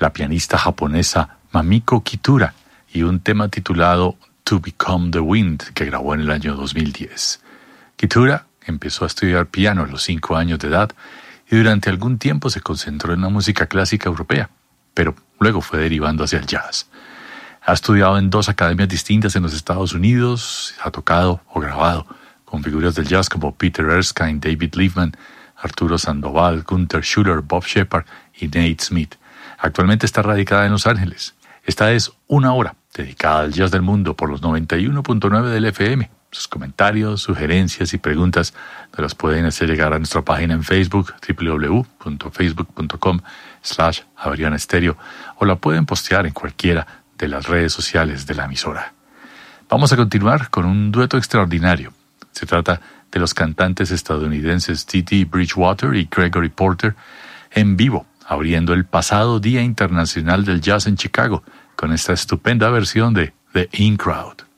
la pianista japonesa Mamiko Kitura y un tema titulado To Become the Wind que grabó en el año 2010. Kitura empezó a estudiar piano a los 5 años de edad y durante algún tiempo se concentró en la música clásica europea, pero luego fue derivando hacia el jazz. Ha estudiado en 2 academias distintas en los Estados Unidos, ha tocado o grabado con figuras del jazz como Peter Erskine, David Liebman, Arturo Sandoval, Gunther Schuller, Bob Shepard y Nate Smith. Actualmente está radicada en Los Ángeles. Esta es una hora dedicada al jazz del mundo por los 91.9 del FM. Sus comentarios, sugerencias y preguntas nos las pueden hacer llegar a nuestra página en Facebook, www.facebook.com/Javeriana Estéreo, o la pueden postear en cualquiera de las redes sociales de la emisora. Vamos a continuar con un dueto extraordinario. Se trata de los cantantes estadounidenses T.T. Bridgewater y Gregory Porter en vivo, abriendo el pasado Día Internacional del Jazz en Chicago con esta estupenda versión de The In Crowd.